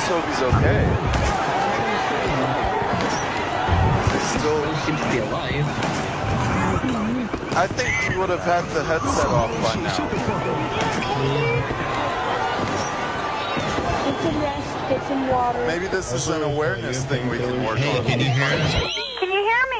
hope he's okay. Still seems to be alive. I think he would have had the headset off by now. Get some rest, get some water. Maybe this is an awareness thing we can work Hey, on. can you hear us? Can you hear me?